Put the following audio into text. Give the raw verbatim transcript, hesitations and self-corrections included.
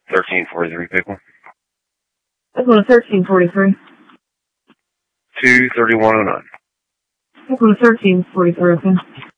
thirteen forty-three, Pickle. Pickle to thirteen forty-three. two thirty-one oh nine. Pickle to thirteen forty-three, okay.